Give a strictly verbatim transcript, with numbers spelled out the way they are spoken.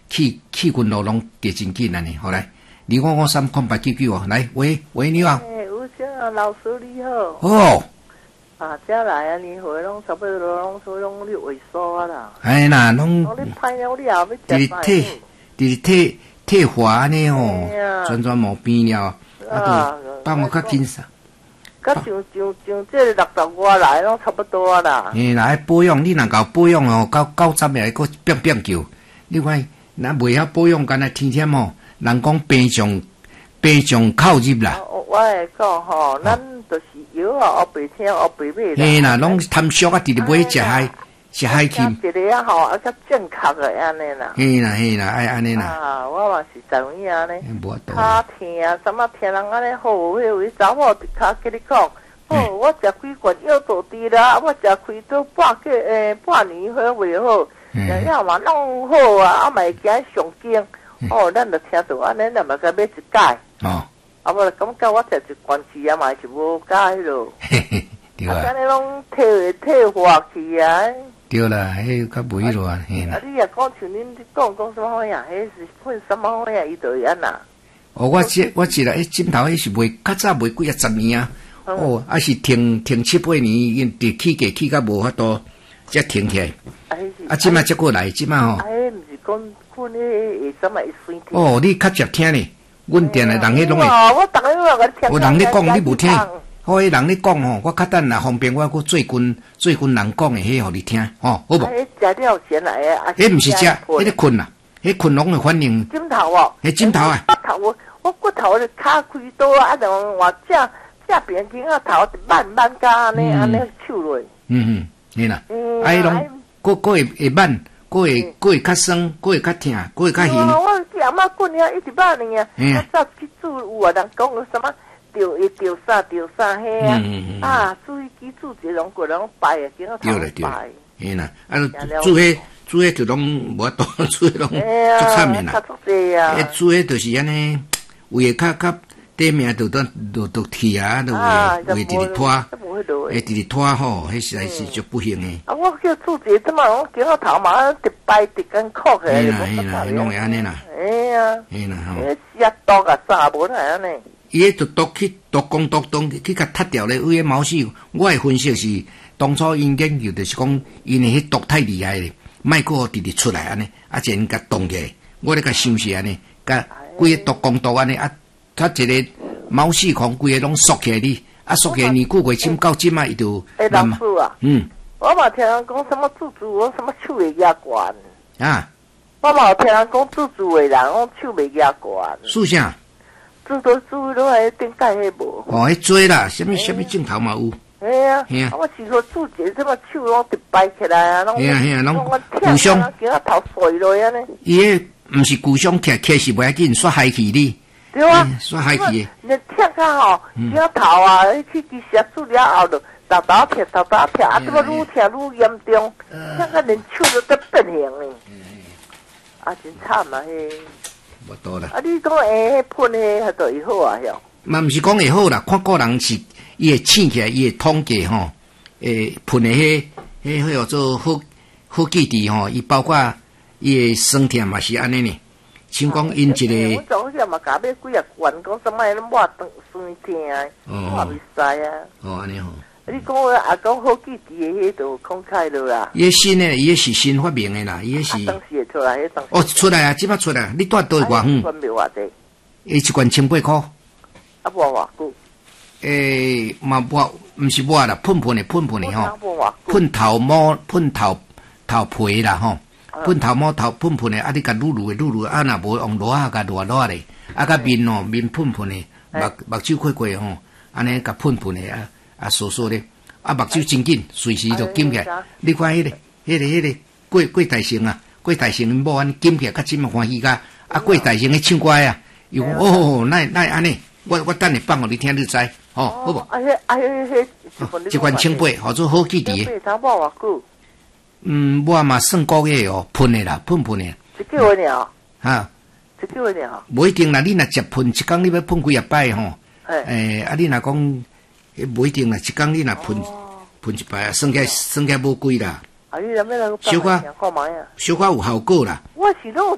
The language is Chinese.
气气温落拢跌真紧安尼，好来，二五五三空八九九哦，来，喂喂，你好。 哎，有啥老师你好。 哦。 啊，这来啊，年岁拢差不多拢所拢咧萎缩啊啦。 哎啦，拢。 我咧歹了了，要食饭。体，伫体体化安尼吼，全全毛病了，啊，都帮我较紧啥？ 甲像像像这六十外来拢差不多啊啦。 嘿啦，保养你若够保养哦，到九十也个变变叫。你看，若袂晓保养，干那天天吼，人讲病上病上靠入啦。 我会讲吼，咱就是药啊，黑白听，黑白买啦。 嘿啦，拢贪俗啊，直直买食海食海蛎。 一个啊吼，啊较正确个安尼啦。 嘿啦嘿啦，爱安尼啦。 啊，我嘛是怎样呢？ 无多。 骹疼啊，什么听人安尼好，迄位查某伫骹跟你讲，哦，我食几罐药都低啦，我食开都半个诶半年好袂好，然后嘛弄好啊，啊嘛会惊上惊。哦，咱就听到安尼，咱嘛该买一解。 哦。 啊，无感觉我食一罐吃啊嘛是无解咯。 嘿嘿，对啊。 安尼拢退退化去啊。 对啦，迄较袂咯啊，嘿啦。 啊，你也讲像恁讲讲什么好呀？迄是喷什么好呀？伊就安呐。 哦，我这我记得，迄枕头迄是卖较早卖几啊十年啊。哦，啊是停停七八年，因伫起价起甲无法度，才停起来。啊，即摆才过来，即摆吼。 啊，迄毋是讲喷迄个什么会生气？ 哦，你较接听咧。阮店诶人迄拢会， 我逐个拢个听。 有人咧讲，你无听。好，迄人咧讲吼，我较等啦，方便我搁做军做军人讲诶，迄互你听，吼，好无？ 迄食了先来诶，啊。 迄毋是食，迄个困啦，迄困拢会反应。 枕头哦。 迄枕头啊。 骨头我我骨头咧骹开刀啊，就话只只边筋啊头慢慢加安尼安尼抽落。 嗯嗯，嘿啦。啊，迄拢搁搁会会慢。佫会佫会较酸，佫会较疼，佫会较咸。 我是阿妈滚遐一直捌呢啊，啊早去煮有啊，人讲什么钓会钓啥钓啥嘿啊，啊注意去煮一种过拢白啊，见到头白。 嘿啦，啊煮迄煮迄就拢无法度，煮迄拢足惨的啦。 较足济啊。 迄煮迄就是安尼，有诶较较底面就都都都铁啊，都会会直直拖。会直直拖吼，迄实在是足不行诶。 啊，我叫厝姐即嘛，我见到头嘛，直掰直根哭起来。 嘿啦嘿啦，拢会安尼啦。 哎呀， 嘿啦吼。 迄食毒啊，啥无来安尼？ 伊迄毒毒去毒攻毒毒去甲踢掉咧，有迄毛细，我诶分析是当初因研究就是讲，因诶迄毒太厉害咧，莫搁直直出来安尼，啊，先甲冻起来。我咧甲想是安尼，甲规个毒攻毒安尼，啊，他一个毛细孔规个拢缩起来哩。啊，缩起来年久月深到即嘛，伊就慢慢。啊， 嗯。 我嘛听人讲什么煮煮，我什么手会压悬。 啊。 我嘛有听人讲煮煮的人，我手袂压悬。 是啥？ 煮都煮落来顶盖迄无。 哦，迄做啦，什么什么镜头嘛有。 嘿啊。嘿啊。我是说煮一什么手拢直摆起来啊，拢。 嘿啊嘿啊，拢互相。惊啊头碎落安尼。 伊迄毋是互相徛徛是袂要紧，煞害去哩。 对啊， 煞害去。 你听看吼，惊头啊，去去食煮了后就豆豆疼，豆豆疼，啊，怎么愈疼愈严重？听看连手都得变形嘞。啊，真惨啊嘿。 无多啦。 啊，你讲诶，喷诶，还就会好啊？哟。 嘛，毋是讲会好啦，看个人是伊会醒起来，伊会统计吼，诶，喷诶迄迄迄叫做好好记忆吼，伊包括伊诶酸痛嘛是安尼呢。像讲因一个， 我早些嘛，加买几啊罐，讲什么拢抹断酸痛，我未使啊。 哦，安尼吼。 你讲我阿公好记忆诶，迄都空开了啦。 伊新诶，伊是新发明诶啦，伊是。 当时会出来，迄当。 哦，出来啊，即摆出来，你带倒偌远？ 一罐卖偌济？ 伊一罐千八箍。 啊，无偌久。 诶，嘛无，毋是抹啦，喷喷诶，喷喷诶吼。 无偌久。 喷头毛，喷头头皮啦吼。喷头毛头喷喷的，啊！你甲撸撸的撸撸，啊！若无用螺啊，甲螺螺咧，啊！甲面哦，面喷喷的，目目睭开开吼，安尼甲喷喷的啊啊，缩缩咧，啊！目睭真紧，随时就紧起来。你看迄个、迄个、迄个过过大成啊，过大成某安尼紧起来，较真嘛欢喜甲啊！过大成的唱歌啊，伊讲哦，那那安尼，我我等下放互你听，你知吼，好无？ 啊迄啊迄迄一罐清八，号做好记忆。 清八，差无偌久。 嗯，我嘛算个月哦，喷的啦，喷喷的。 一个月尔。 哈。 一个月尔。 无一定啦，你若食喷，一工你要喷几啊摆吼？诶，啊，你若讲，迄无一定啦，一工你若喷喷一摆啊，算起算起无贵啦。 啊，你若要来小可，小可有效果啦。 我是拢